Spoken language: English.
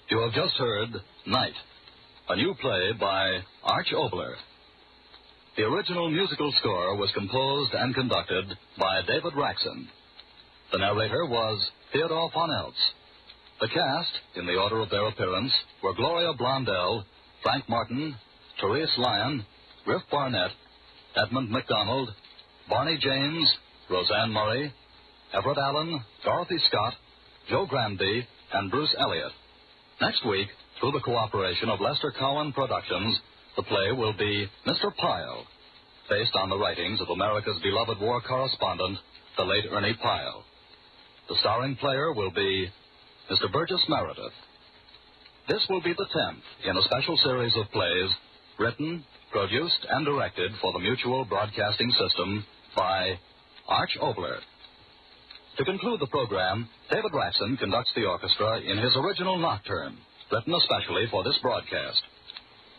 You have just heard Night, a new play by Arch Obler. The original musical score was composed and conducted by David Raxon. The narrator was Theodore von Eltz. The cast, in the order of their appearance, were Gloria Blondell, Frank Martin, Therese Lyon, Griff Barnett, Edmund MacDonald, Barney James, Roseanne Murray, Everett Allen, Dorothy Scott, Joe Granby, and Bruce Elliott. Next week, through the cooperation of Lester Cowan Productions, the play will be Mr. Pyle, based on the writings of America's beloved war correspondent, the late Ernie Pyle. The starring player will be Mr. Burgess Meredith. This will be the 10th in a special series of plays written, produced, and directed for the Mutual Broadcasting System by Arch Obler. To conclude the program, David Raxon conducts the orchestra in his original nocturne, written especially for this broadcast.